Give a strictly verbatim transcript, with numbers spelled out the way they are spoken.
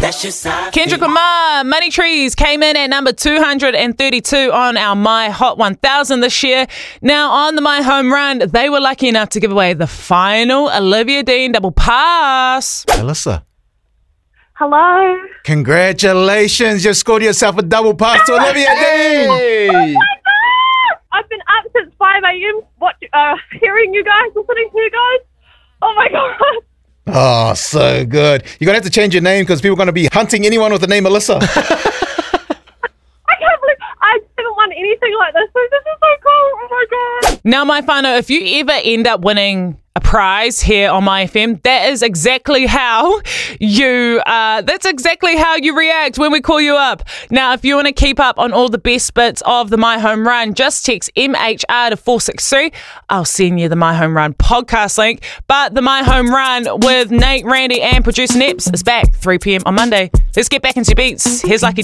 That's just how I Kendrick feel. Lamar, Money Trees came in at number two hundred thirty-two on our My Hot one thousand this year. Now, on the My Home Run, they were lucky enough to give away the final Olivia Dean double pass. Alyssa, Hello. congratulations. You've scored yourself a double pass to Olivia Dean. I've been up since five a.m. Watch, uh, hearing you guys, listening to you guys. Oh my God. Oh, so good. You're going to have to change your name because people are going to be hunting anyone with the name Alyssa. I can't believe I haven't won anything like this. This is so cool. Oh my God. Now, my whānau, if you ever end up winning a prize here on My F M, that is exactly how you uh, that's exactly how you react when we call you up. Now, if you want to keep up on all the best bits of the My Home Run, just text M H R to four six three. I'll send you the My Home Run podcast link. But the My Home Run with Nate, Randy, and producer Neps is back three p.m. on Monday. Let's get back into beats. Here's Lucky